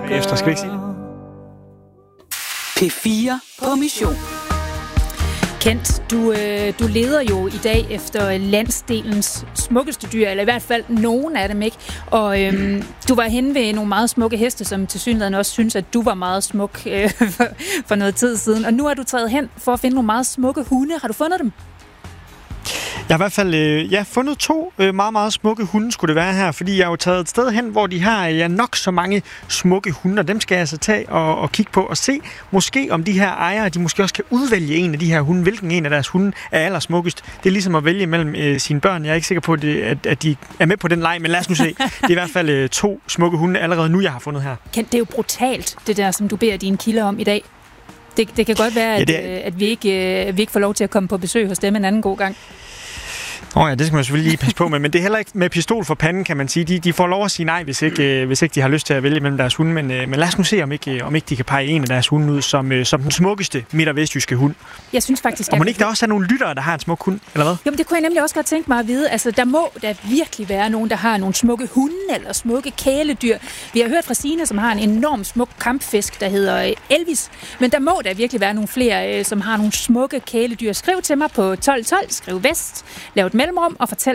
efter, skal vi ikke sige? P4 på mission. Kent, du leder jo i dag efter landsdelens smukkeste dyr, eller i hvert fald nogen af dem, ikke? Og du var henne ved nogle meget smukke heste, som tilsyneladende også synes, at du var meget smuk for noget tid siden. Og nu er du taget hen for at finde nogle meget smukke hunde. Har du fundet dem? Jeg har i hvert fald fundet 2 meget, meget smukke hunde, skulle det være her, fordi jeg har jo taget et sted hen, hvor de har nok så mange smukke hunde, og dem skal jeg altså tage og kigge på og se, måske om de her ejere, de måske også kan udvælge en af de her hunde, hvilken en af deres hunde er allersmukkest. Det er ligesom at vælge mellem sine børn. Jeg er ikke sikker på, at de er med på den leg, men lad os nu se. Det er i hvert fald 2 smukke hunde allerede nu, jeg har fundet her. Kent, det er jo brutalt, det der, som du beder dine kilder om i dag. Det kan godt være, at vi ikke får lov til at komme på besøg hos dem en anden god gang. Ja, det skal man selvfølgelig lige passe på med, men det er heller ikke med pistol for panden, kan man sige. De får lov at sige nej, hvis ikke de har lyst til at vælge mellem deres hunde, men lad os nu se, om ikke de kan pege en af deres hunde ud som den smukkeste midt- og vestjyske hund. Jeg synes faktisk, og må ikke der også er nogle lyttere, der har en smuk hund, eller hvad? Jo, men det kunne jeg nemlig også godt tænke mig at vide. Altså, der må da virkelig være nogen, der har nogle smukke hunde eller smukke kæledyr. Vi har hørt fra Signe, som har en enorm smuk kampfisk, der hedder Elvis. Men der må da virkelig være nogle flere, som har nogle smukke kæledyr. Skriv til mig på 1212, skriv vest, lav et mellemrum og fortæl